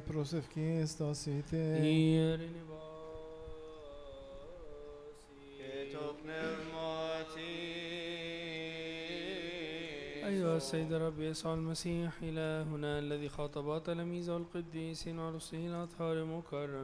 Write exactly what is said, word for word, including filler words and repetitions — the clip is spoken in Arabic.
prosefkis tasite. إيرني باسي أيها السيد الرب يسوع المسيح إلهنا الذي خاطب تلاميذه القديسين ورسله الأطهار المكرمين